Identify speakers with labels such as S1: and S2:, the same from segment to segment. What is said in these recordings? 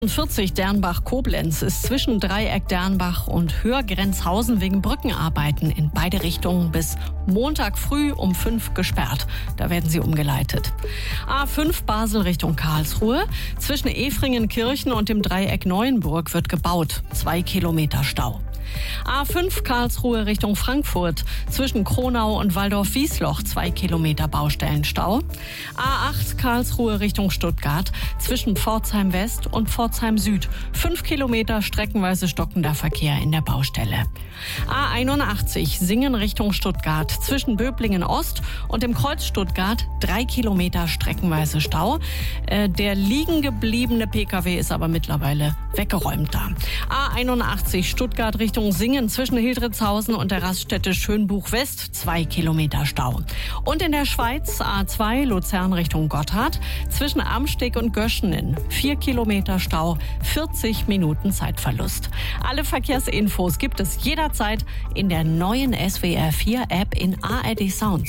S1: 40 Dernbach-Koblenz ist zwischen Dreieck Dernbach und Hörgrenzhausen wegen Brückenarbeiten in beide Richtungen bis Montag früh um 5 gesperrt. Da werden sie umgeleitet. A5 Basel Richtung Karlsruhe. Zwischen Efringenkirchen und dem Dreieck Neuenburg wird gebaut. 2 Kilometer Stau. A5 Karlsruhe Richtung Frankfurt. Zwischen Kronau und Waldorf-Wiesloch 2 Kilometer Baustellenstau. A8 Karlsruhe Richtung Stuttgart. Zwischen Pforzheim West und Pforzheim Süd 5 Kilometer streckenweise stockender Verkehr in der Baustelle. A81 Singen Richtung Stuttgart. Zwischen Böblingen Ost und dem Kreuz Stuttgart 3 Kilometer streckenweise Stau. Der liegen gebliebene Pkw ist aber mittlerweile weggeräumt da. A81 Stuttgart Richtung Singen zwischen Hildritzhausen und der Raststätte Schönbuch West 2 Kilometer Stau. Und in der Schweiz A2 Luzern Richtung Gotthard zwischen Amsteg und Göschenen 4 Kilometer Stau, 40 Minuten Zeitverlust. Alle Verkehrsinfos gibt es jederzeit in der neuen SWR 4 App in ARD Sound.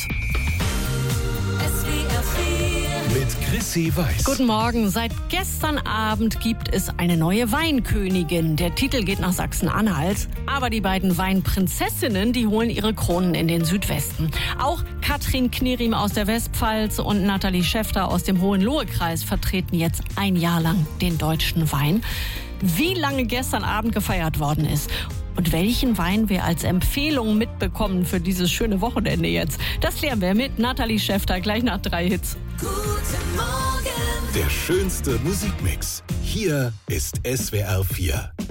S2: Mit Chrissy Weiß.
S1: Guten Morgen. Seit gestern Abend gibt es eine neue Weinkönigin. Der Titel geht nach Sachsen-Anhalt. Aber die beiden Weinprinzessinnen, die holen ihre Kronen in den Südwesten. Auch Katrin Knerim aus der Westpfalz und Nathalie Schäfter aus dem Hohenlohe-Kreis vertreten jetzt ein Jahr lang den deutschen Wein. Wie lange gestern Abend gefeiert worden ist und welchen Wein wir als Empfehlung mitbekommen für dieses schöne Wochenende jetzt, das klären wir mit Nathalie Schäfter gleich nach 3 Hits.
S2: Guten Morgen. Der schönste Musikmix. Hier ist SWR 4.